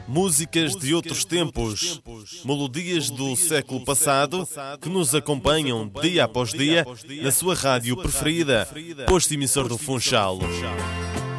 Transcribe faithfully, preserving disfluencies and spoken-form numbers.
Músicas de outros tempos, melodias do século passado que nos acompanham dia após dia na sua rádio preferida, posto emissor do Funchal.